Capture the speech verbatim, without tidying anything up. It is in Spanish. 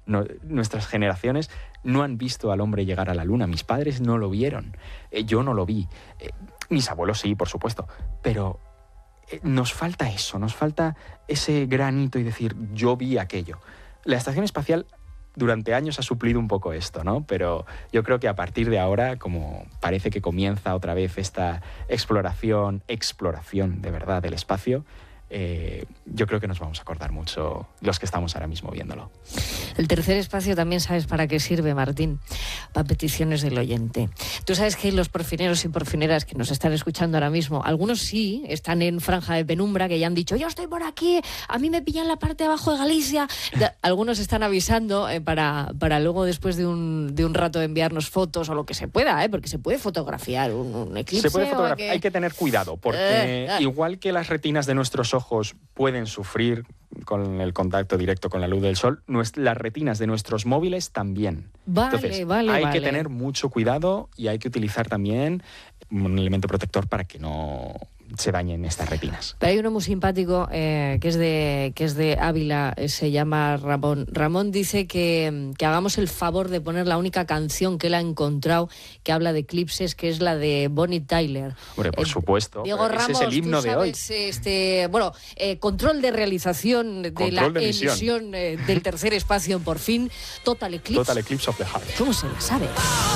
No, nuestras generaciones no han visto al hombre llegar a la luna. Mis padres no lo vieron. Eh, yo no lo vi. Eh, mis abuelos sí, por supuesto. Pero eh, nos falta eso, nos falta ese granito y decir, yo vi aquello. La estación espacial durante años ha suplido un poco esto, ¿no? Pero yo creo que a partir de ahora, como parece que comienza otra vez esta exploración, exploración de verdad del espacio, Eh, yo creo que nos vamos a acordar mucho los que estamos ahora mismo viéndolo. El tercer espacio también sabes para qué sirve, Martín, para peticiones del oyente. Tú sabes que los porfineros y porfineras que nos están escuchando ahora mismo, algunos sí están en franja de penumbra, que ya han dicho, yo estoy por aquí, a mí me pillan la parte de abajo de Galicia. Algunos están avisando eh, para, para luego, después de un, de un rato, enviarnos fotos o lo que se pueda, eh, porque se puede fotografiar un, un eclipse. Se puede fotografiar, que... hay que tener cuidado, porque eh, eh. igual que las retinas de nuestros ojos pueden sufrir con el contacto directo con la luz del sol, las retinas de nuestros móviles también. Vale, Entonces, vale, hay vale. que tener mucho cuidado y hay que utilizar también un elemento protector para que no se dañen estas retinas. Pero hay uno muy simpático eh, que es de que es de Ávila, eh, se llama Ramón. Ramón dice que, que hagamos el favor de poner la única canción que él ha encontrado que habla de eclipses, que es la de Bonnie Tyler. Hombre, por eh, supuesto. Diego Ramos, ese es el himno de hoy. Este, bueno, eh, control de realización de control la de emisión, emisión eh, del tercer espacio, por fin, Total Eclipse. Total Eclipse of the Heart. ¿Cómo se la sabe?